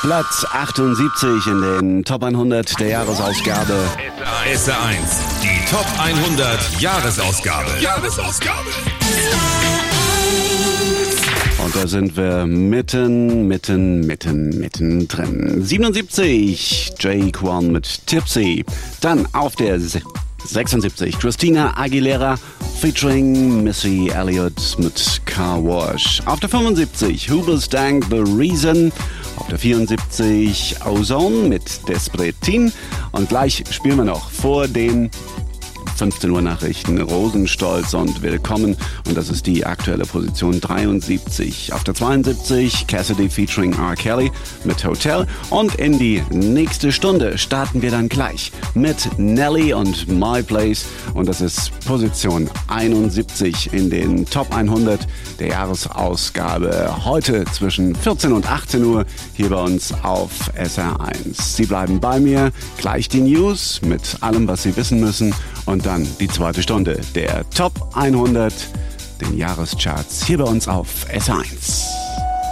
Platz 78 in den Top 100 der Jahresausgabe. SR1, die Top 100 Jahresausgabe. Und da sind wir mitten drin. 77, Jay Quan mit Tipsy. Dann auf der 76, Christina Aguilera featuring Missy Elliott mit Car Wash. Auf der 75, Hoobastank, The Reason. Auf der 74, Ozone mit Despertin. Und gleich spielen wir noch vor den 15 Uhr Nachrichten Rosenstolz und Willkommen. Und das ist die aktuelle Position 73. Auf der 72 Cassidy featuring R. Kelly mit Hotel. Und in die nächste Stunde starten wir dann gleich mit Nelly und My Place. Und das ist Position 71 in den Top 100 der Jahresausgabe. Heute zwischen 14 und 18 Uhr hier bei uns auf SR1. Sie bleiben bei mir. Gleich die News mit allem, was Sie wissen müssen. Und dann die zweite Stunde der Top 100, den Jahrescharts hier bei uns auf SR1.